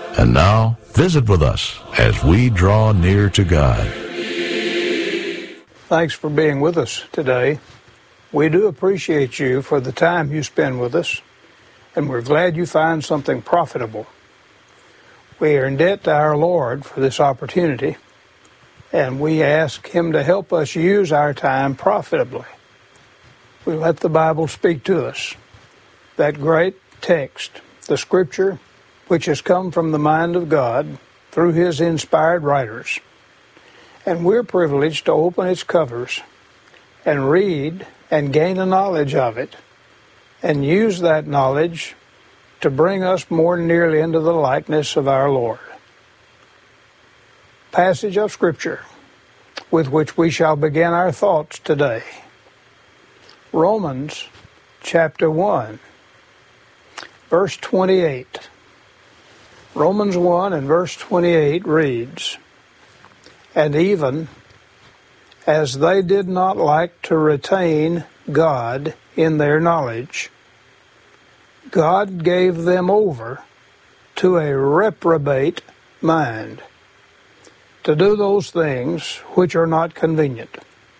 And now, visit with us as we draw near to God. Thanks for being with us today. We do appreciate you for the time you spend with us, and we're glad you find something profitable. We are in debt to our Lord for this opportunity, and we ask Him to help us use our time profitably. We let the Bible speak to us, that great text, the Scripture, which has come from the mind of God through His inspired writers. And we're privileged to open its covers and read and gain a knowledge of it, and use that knowledge to bring us more nearly into the likeness of our Lord. Passage of Scripture with which we shall begin our thoughts today. Romans chapter 1, verse 28. Romans 1 and verse 28 reads, "And even as they did not like to retain God in their knowledge, God gave them over to a reprobate mind, to do those things which are not convenient."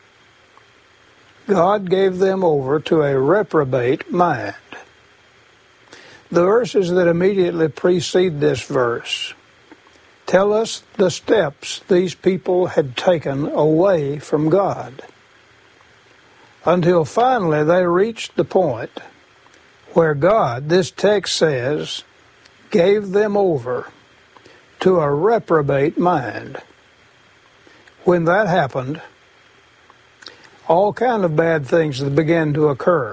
God gave them over to a reprobate mind. The verses that immediately precede this verse tell us the steps these people had taken away from God, until finally they reached the point where God, this text says, gave them over to a reprobate mind. When that happened, all kind of bad things began to occur.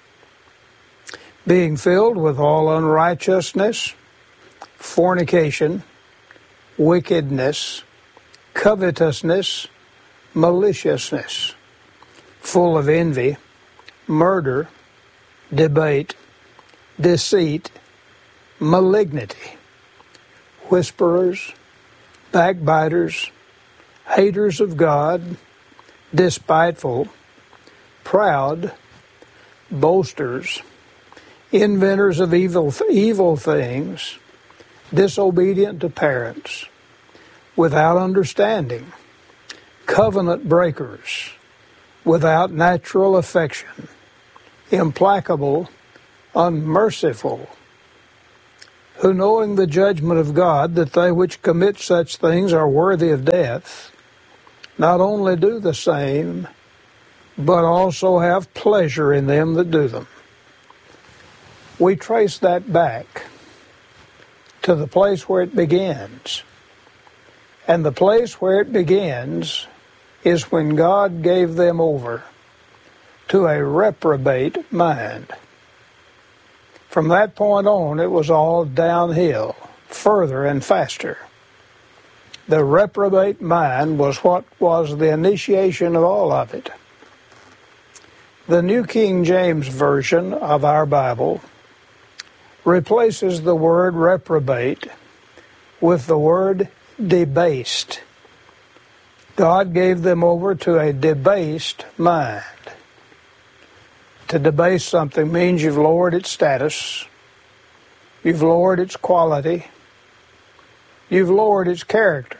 Being filled with all unrighteousness, fornication, wickedness, covetousness, maliciousness, full of envy, murder, debate, deceit, malignity, whisperers, backbiters, haters of God, despiteful, proud, boasters, inventors of evil things, disobedient to parents, without understanding, covenant breakers, without natural affection, implacable, unmerciful, who, knowing the judgment of God, that they which commit such things are worthy of death, not only do the same, but also have pleasure in them that do them. We trace that back to the place where it begins. And the place where it begins is when God gave them over to a reprobate mind. From that point on, it was all downhill, further and faster. The reprobate mind was what was the initiation of all of it. The New King James Version of our Bible replaces the word reprobate with the word debased. God gave them over to a debased mind. To debase something means you've lowered its status, you've lowered its quality, you've lowered its character.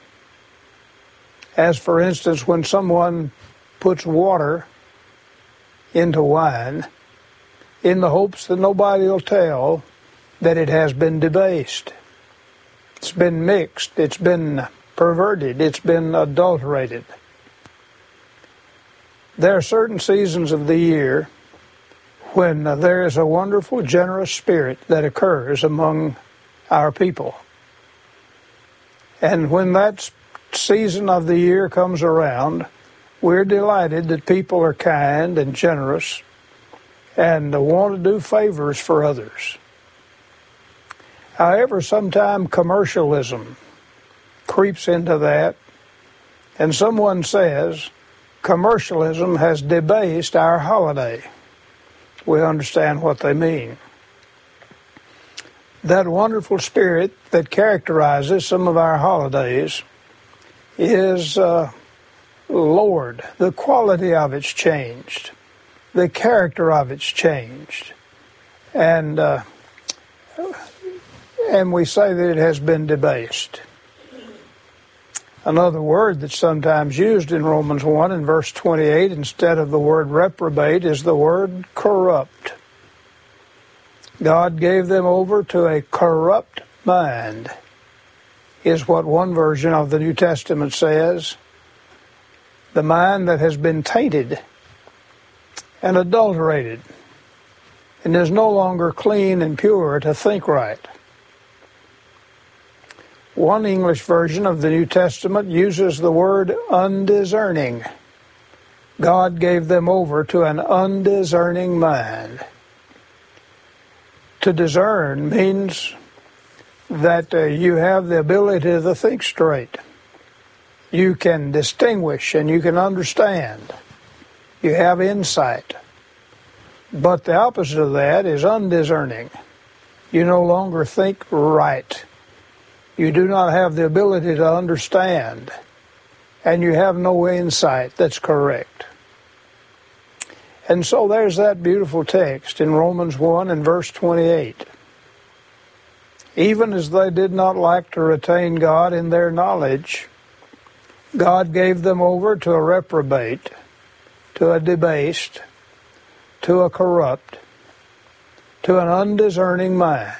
As for instance, when someone puts water into wine in the hopes that nobody will tell that it has been debased. It's been mixed, it's been perverted, it's been adulterated. There are certain seasons of the year when there is a wonderful, generous spirit that occurs among our people. And when that season of the year comes around, we're delighted that people are kind and generous and want to do favors for others. However, sometimes commercialism creeps into that, and someone says, commercialism has debased our holiday. We understand what they mean. That wonderful spirit that characterizes some of our holidays is lowered. The quality of it's changed. The character of it's changed. And and we say that it has been debased. Another word that's sometimes used in Romans 1 and verse 28 instead of the word reprobate is the word corrupt. God gave them over to a corrupt mind, is what one version of the New Testament says. The mind that has been tainted and adulterated and is no longer clean and pure to think right. One English version of the New Testament uses the word undiscerning. God gave them over to an undiscerning mind. To discern means that you have the ability to think straight. You can distinguish and you can understand. You have insight. But the opposite of that is undiscerning. You no longer think right. You do not have the ability to understand, and you have no insight that's correct. And so there's that beautiful text in Romans 1 and verse 28. Even as they did not like to retain God in their knowledge, God gave them over to a reprobate, to a debased, to a corrupt, to an undiscerning mind.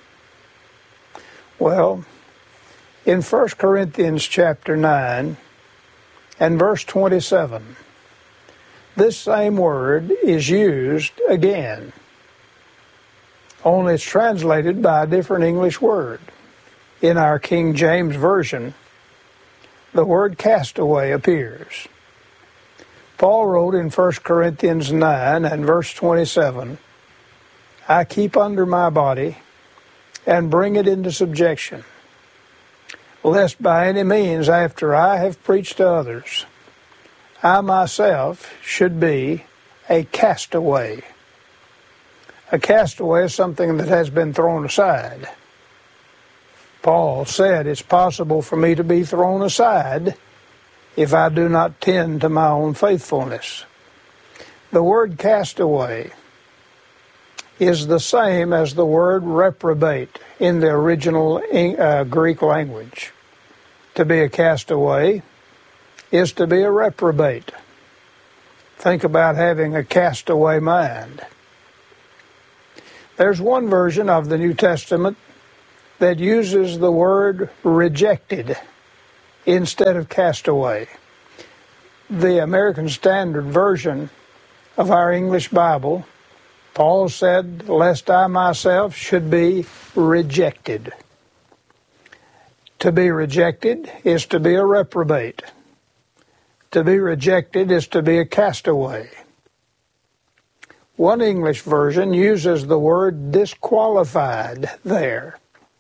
Well, in 1 Corinthians chapter 9 and verse 27, this same word is used again, only it's translated by a different English word. In our King James Version, the word castaway appears. Paul wrote in 1 Corinthians 9 and verse 27, I keep under my body and bring it into subjection, lest by any means, after I have preached to others, I myself should be a castaway. A castaway is something that has been thrown aside. Paul said it's possible for me to be thrown aside if I do not tend to my own faithfulness. The word castaway is the same as the word reprobate in the original Greek language. To be a castaway is to be a reprobate. Think about having a castaway mind. There's one version of the New Testament that uses the word rejected instead of castaway. The American Standard Version of our English Bible, Paul said, lest I myself should be rejected. To be rejected is to be a reprobate. To be rejected is to be a castaway. One English version uses the word disqualified there.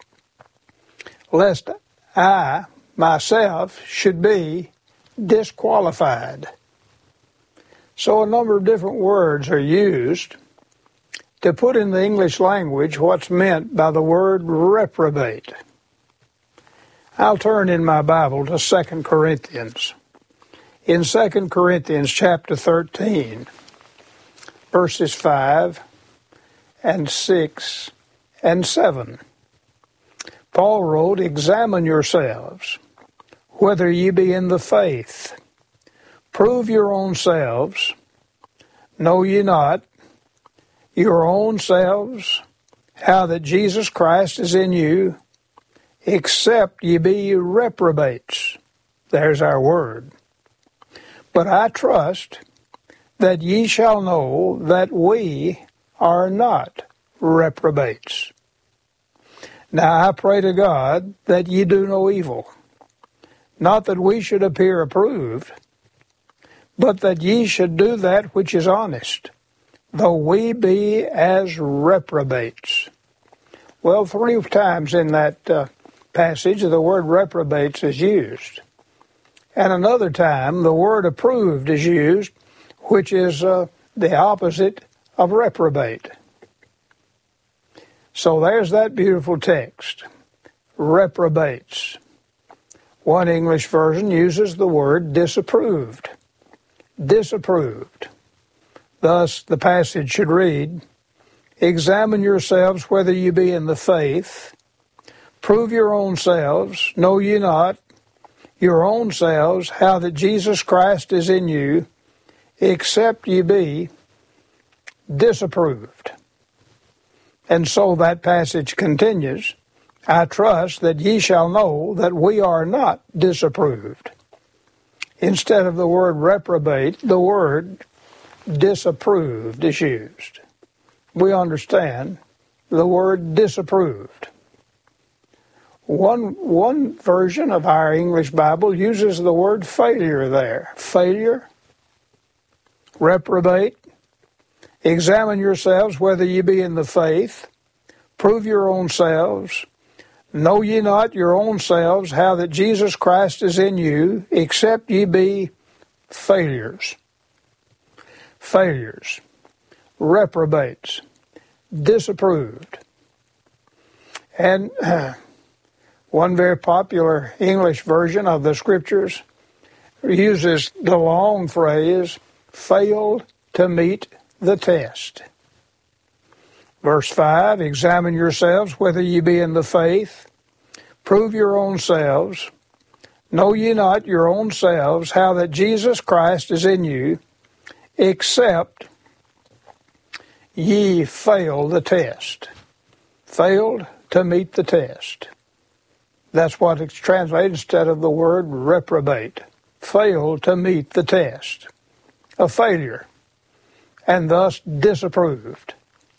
Lest I myself should be disqualified. So a number of different words are used to put in the English language what's meant by the word reprobate. I'll turn in my Bible to 2 Corinthians. In 2 Corinthians chapter 13, verses 5 and 6 and 7, Paul wrote, examine yourselves, whether ye be in the faith. Prove your own selves. Know ye not your own selves how that Jesus Christ is in you, except ye be reprobates. There's our word. But I trust that ye shall know that we are not reprobates. Now I pray to God that ye do no evil, not that we should appear approved, but that ye should do that which is honest, though we be as reprobates. Well, 3 times in that passage the word reprobates is used. And another time the word approved is used, which is the opposite of reprobate. So there's that beautiful text, reprobates. One English version uses the word disapproved. Disapproved. Thus the passage should read, examine yourselves whether you be in the faith. Prove your own selves, know ye not your own selves how that Jesus Christ is in you, except ye be disapproved. And so that passage continues, I trust that ye shall know that we are not disapproved. Instead of the word reprobate, the word disapproved is used. We understand the word disapproved. One version of our English Bible uses the word failure there. Failure, reprobate. Examine yourselves whether ye be in the faith. Prove your own selves. Know ye not your own selves how that Jesus Christ is in you, except ye be failures. Failures, reprobates, disapproved. And one very popular English version of the Scriptures uses the long phrase, failed to meet the test. Verse 5, examine yourselves whether ye be in the faith. Prove your own selves. Know ye not your own selves how that Jesus Christ is in you, except ye fail the test. Failed to meet the test. That's what it's translated instead of the word reprobate. Failed to meet the test. A failure, and thus disapproved.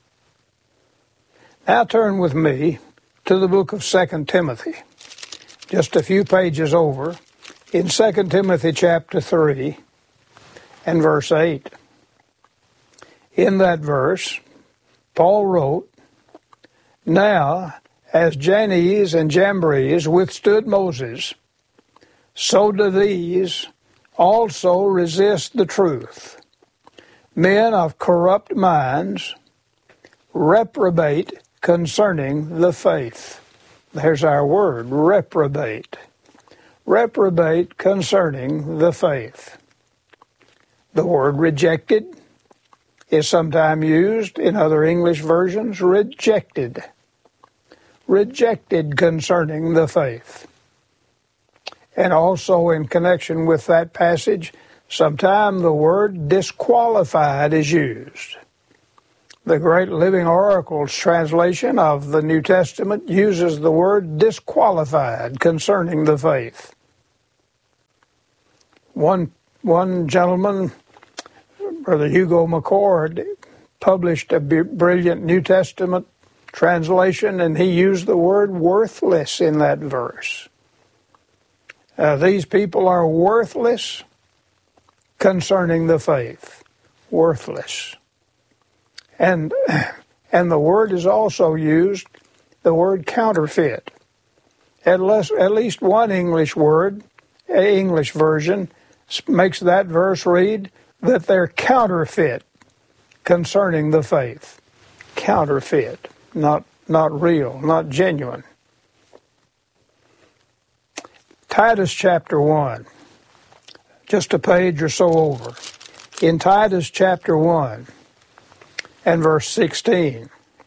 Now turn with me to the book of 2 Timothy, just a few pages over, in 2 Timothy chapter 3 and verse 8. In that verse, Paul wrote, Now, as Jannes and Jambres withstood Moses, so do these also resist the truth. Men of corrupt minds reprobate concerning the faith. There's our word, reprobate. Reprobate concerning the faith. The word rejected is sometimes used in other English versions, rejected. Rejected concerning the faith. And also in connection with that passage, sometimes the word disqualified is used. The Great Living Oracle's translation of the New Testament uses the word disqualified concerning the faith. One gentleman, Brother Hugo McCord, published a brilliant New Testament translation, and he used the word worthless in that verse. These people are worthless concerning the faith. Worthless. And the word is also used, the word counterfeit. At least one English version makes that verse read that they're counterfeit concerning the faith. Counterfeit, not real, not genuine. Titus chapter 1, just a page or so over. In Titus chapter 1 and verse 16,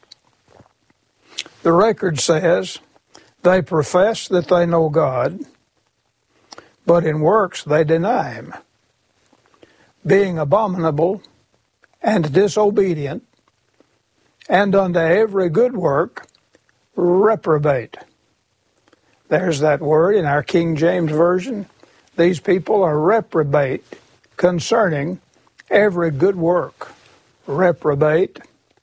the record says, they profess that they know God, but in works they deny Him, being abominable and disobedient, and unto every good work reprobate. There's that word in our King James Version. These people are reprobate concerning every good work. Reprobate.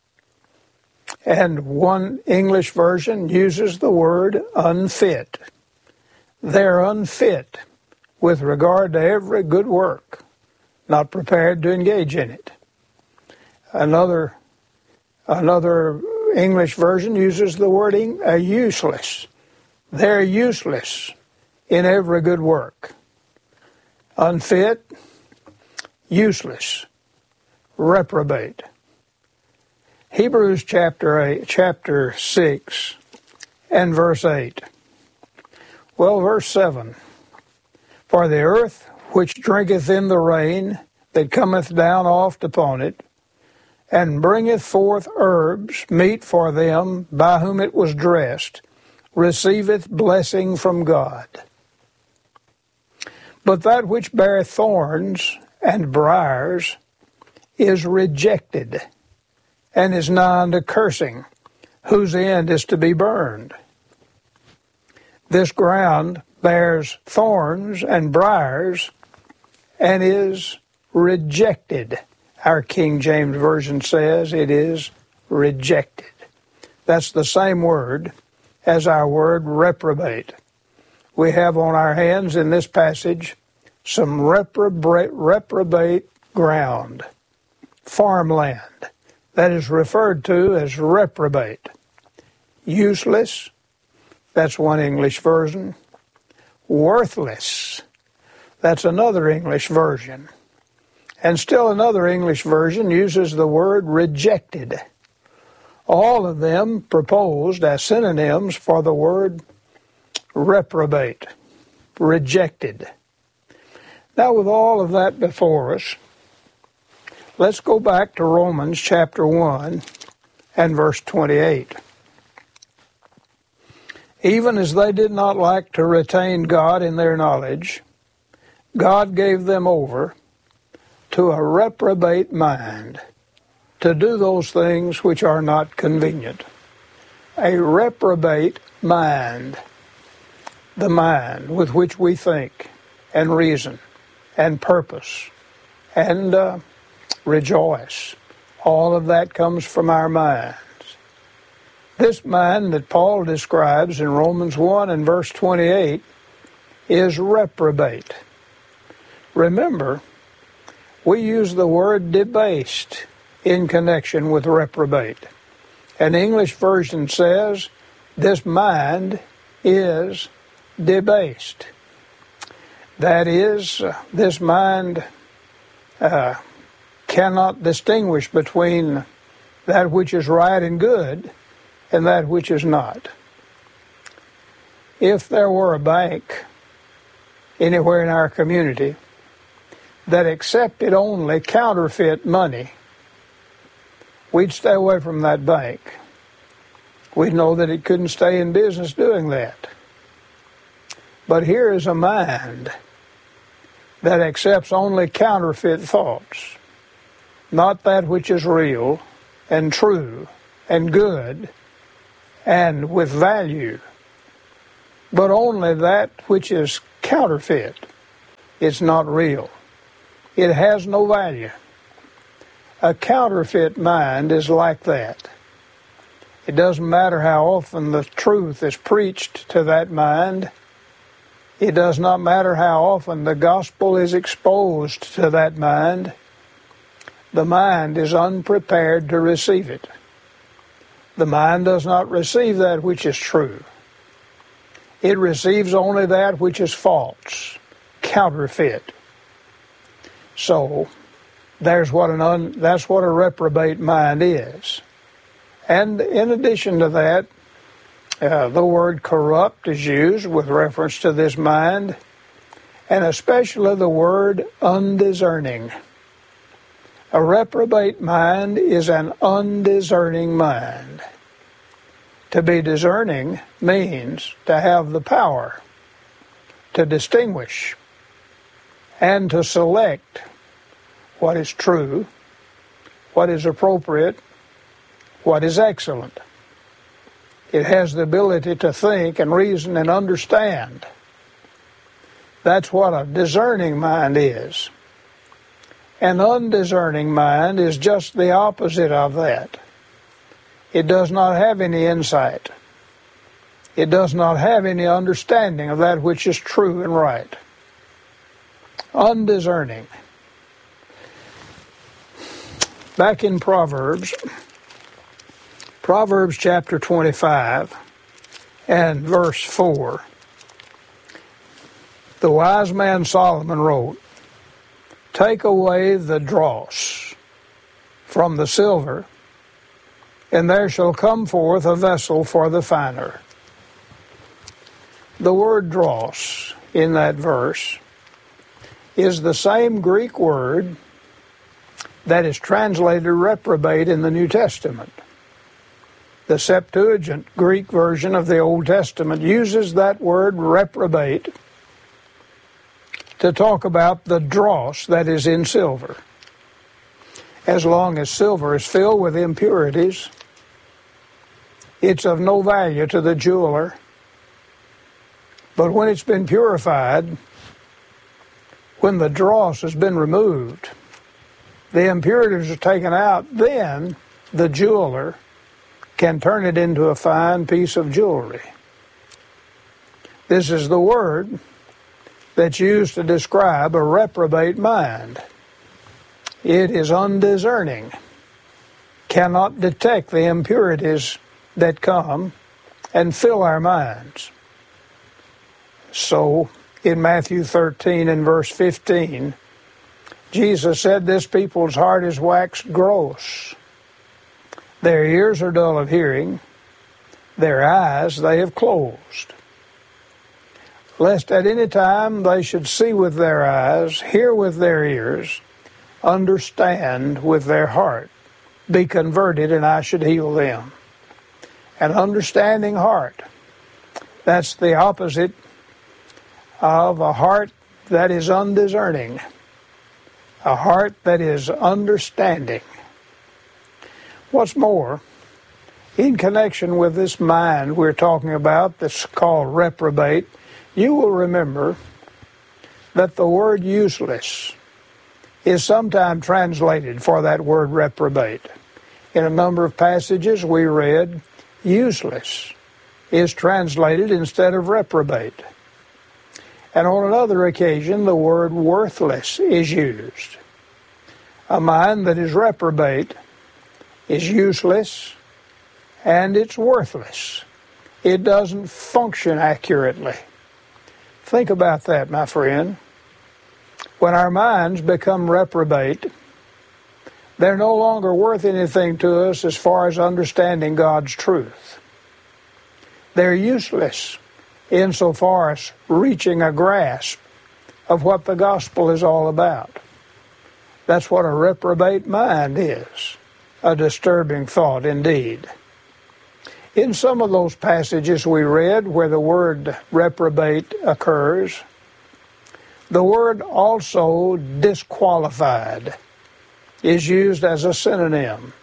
And one English version uses the word unfit. They're unfit with regard to every good work, not prepared to engage in it. Another English version uses the word useless. They're useless in every good work. Unfit, useless, reprobate. Hebrews chapter 6 and verse 8. Well, verse 7. For the earth which drinketh in the rain that cometh down oft upon it, and bringeth forth herbs, meat for them by whom it was dressed, receiveth blessing from God. But that which beareth thorns and briars is rejected, and is nigh unto cursing, whose end is to be burned. This ground bears thorns and briars, and is rejected. Our King James Version says it is rejected. That's the same word as our word reprobate. We have on our hands in this passage some reprobate ground, farmland, that is referred to as reprobate. Useless, that's one English version. Worthless, that's another English version. And still another English version uses the word rejected. All of them proposed as synonyms for the word reprobate, rejected. Now, with all of that before us, let's go back to Romans chapter 1 and verse 28. Even as they did not like to retain God in their knowledge, God gave them over to a reprobate mind to do those things which are not convenient. A reprobate mind, the mind with which we think and reason and purpose and rejoice. All of that comes from our minds. This mind that Paul describes in Romans 1 and verse 28 is reprobate. Remember, we use the word debased in connection with reprobate. An English version says, this mind is debased. That is, this mind cannot distinguish between that which is right and good and that which is not. If there were a bank anywhere in our community that accepted only counterfeit money, we'd stay away from that bank. We'd know that it couldn't stay in business doing that. But here is a mind that accepts only counterfeit thoughts, not that which is real and true and good and with value, but only that which is counterfeit. It's not real. It has no value. A counterfeit mind is like that. It doesn't matter how often the truth is preached to that mind. It does not matter how often the gospel is exposed to that mind. The mind is unprepared to receive it. The mind does not receive that which is true. It receives only that which is false, counterfeit. So, that's what a reprobate mind is. And in addition to that, the word corrupt is used with reference to this mind, and especially the word undiscerning. A reprobate mind is an undiscerning mind. To be discerning means to have the power to distinguish and to select what is true, what is appropriate, what is excellent. It has the ability to think and reason and understand. That's what a discerning mind is. An undiscerning mind is just the opposite of that. It does not have any insight. It does not have any understanding of that which is true and right. Undiscerning. Back in Proverbs chapter 25 and verse 4, the wise man Solomon wrote, "Take away the dross from the silver, and there shall come forth a vessel for the finer." The word dross in that verse is the same Greek word that is translated reprobate in the New Testament. The Septuagint Greek version of the Old Testament uses that word reprobate to talk about the dross that is in silver. As long as silver is filled with impurities, it's of no value to the jeweler. But when it's been purified, when the dross has been removed, the impurities are taken out, then the jeweler can turn it into a fine piece of jewelry. This is the word that's used to describe a reprobate mind. It is undiscerning, cannot detect the impurities that come and fill our minds. So, in Matthew 13 and verse 15, Jesus said, "This people's heart is waxed gross. Their ears are dull of hearing, their eyes they have closed. Lest at any time they should see with their eyes, hear with their ears, understand with their heart, be converted, and I should heal them." An understanding heart, that's the opposite of a heart that is undiscerning, a heart that is understanding. What's more, in connection with this mind we're talking about that's called reprobate, you will remember that the word useless is sometimes translated for that word reprobate. In a number of passages we read, useless is translated instead of reprobate. And on another occasion, the word worthless is used. A mind that is reprobate is useless and it's worthless. It doesn't function accurately. Think about that, my friend. When our minds become reprobate, they're no longer worth anything to us as far as understanding God's truth. They're useless insofar as reaching a grasp of what the gospel is all about. That's what a reprobate mind is. A disturbing thought indeed. In some of those passages we read where the word reprobate occurs, the word also disqualified is used as a synonym.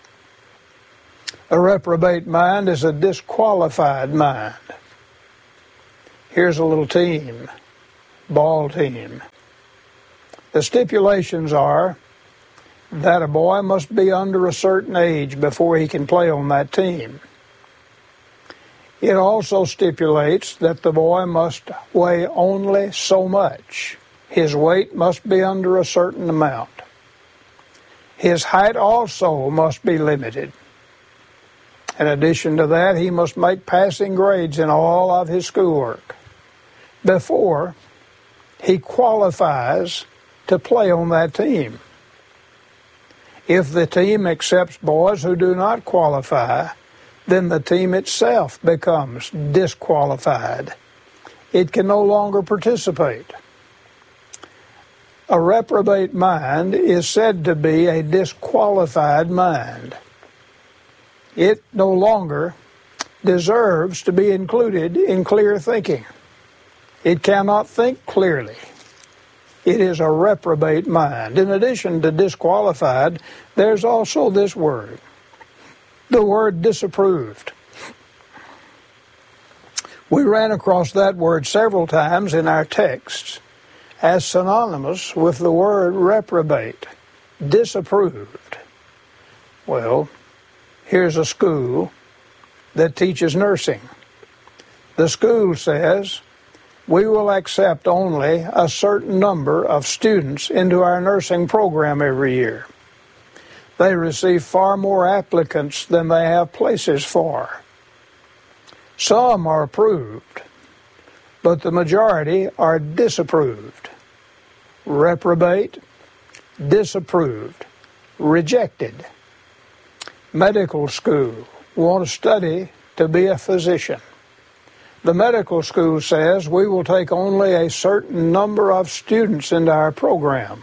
A reprobate mind is a disqualified mind. Here's a little team, ball team. The stipulations are that a boy must be under a certain age before he can play on that team. It also stipulates that the boy must weigh only so much. His weight must be under a certain amount. His height also must be limited. In addition to that, he must make passing grades in all of his schoolwork before he qualifies to play on that team. If the team accepts boys who do not qualify, then the team itself becomes disqualified. It can no longer participate. A reprobate mind is said to be a disqualified mind. It no longer deserves to be included in clear thinking. It cannot think clearly. It is a reprobate mind. In addition to disqualified, there's also this word, the word disapproved. We ran across that word several times in our texts as synonymous with the word reprobate, disapproved. Well, here's a school that teaches nursing. The school says, we will accept only a certain number of students into our nursing program every year. They receive far more applicants than they have places for. Some are approved, but the majority are disapproved. Reprobate, disapproved, rejected. Medical school, want to study to be a physician. The medical school says we will take only a certain number of students into our program.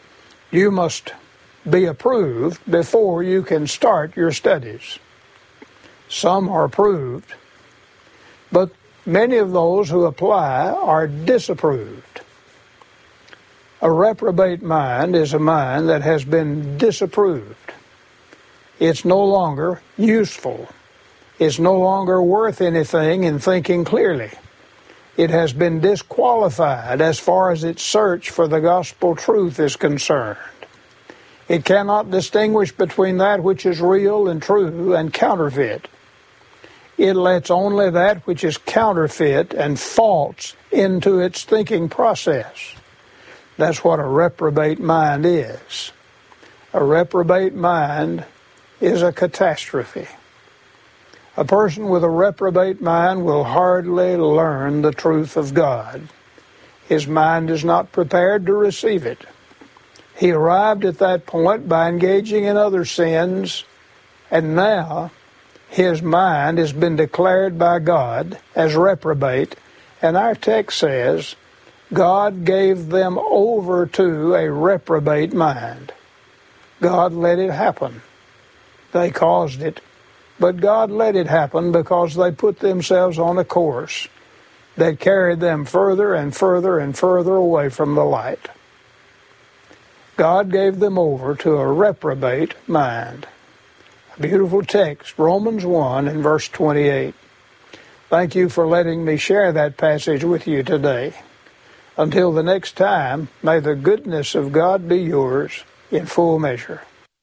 You must be approved before you can start your studies. Some are approved, but many of those who apply are disapproved. A reprobate mind is a mind that has been disapproved. It's no longer useful. It's no longer worth anything in thinking clearly. It has been disqualified as far as its search for the gospel truth is concerned. It cannot distinguish between that which is real and true and counterfeit. It lets only that which is counterfeit and false into its thinking process. That's what a reprobate mind is. A reprobate mind is a catastrophe. A person with a reprobate mind will hardly learn the truth of God. His mind is not prepared to receive it. He arrived at that point by engaging in other sins, and now his mind has been declared by God as reprobate, and our text says, God gave them over to a reprobate mind. God let it happen. They caused it, but God let it happen because they put themselves on a course that carried them further and further and further away from the light. God gave them over to a reprobate mind. A beautiful text, Romans 1 and verse 28. Thank you for letting me share that passage with you today. Until the next time, may the goodness of God be yours in full measure.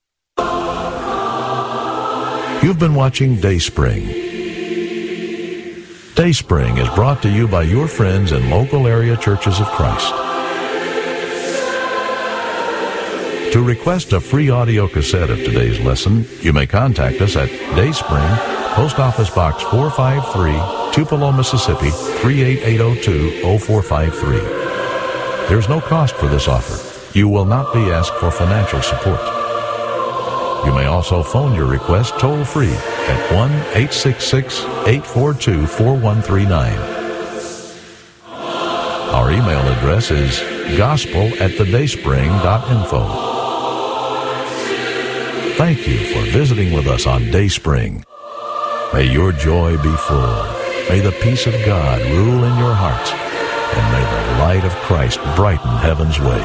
You've been watching Dayspring. Dayspring is brought to you by your friends in local area churches of Christ. To request a free audio cassette of today's lesson, you may contact us at Dayspring, Post Office Box 453, Tupelo, Mississippi 38802-0453. There's no cost for this offer. You will not be asked for financial support. You may also phone your request toll-free at 1-866-842-4139. Our email address is gospel@thedayspring.info. Thank you for visiting with us on Dayspring. May your joy be full. May the peace of God rule in your hearts. And may the light of Christ brighten heaven's way.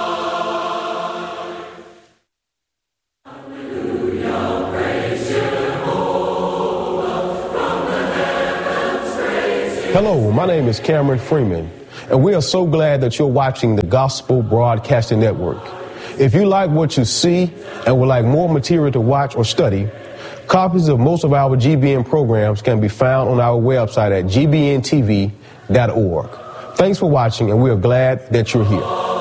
Hello, my name is Cameron Freeman, and we are so glad that you're watching the Gospel Broadcasting Network. If you like what you see and would like more material to watch or study, copies of most of our GBN programs can be found on our website at gbntv.org. Thanks for watching, and we are glad that you're here.